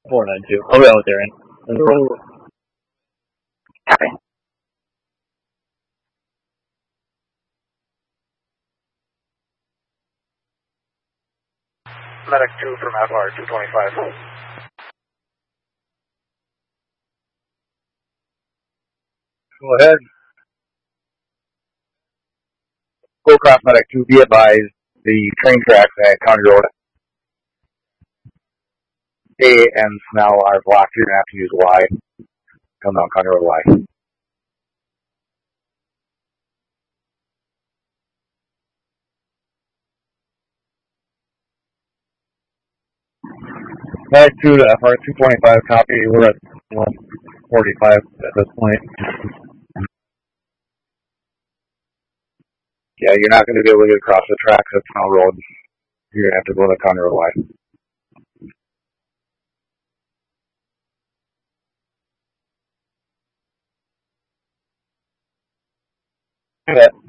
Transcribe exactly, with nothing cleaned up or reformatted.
four nine two. I'll be out with Aaron. Copy. Medic two from F R two twenty-five. Go ahead. Go across Medic two, be advised, the train tracks at County Road A and now are blocked. You're going to have to use Y. Come down County Road Y. Medic two to F R two twenty-five, copy. We're at one forty-five at this point. Yeah, you're not going to be able to get across the tracks at Town Road. You're going to have to go to County Road Y. Yeah.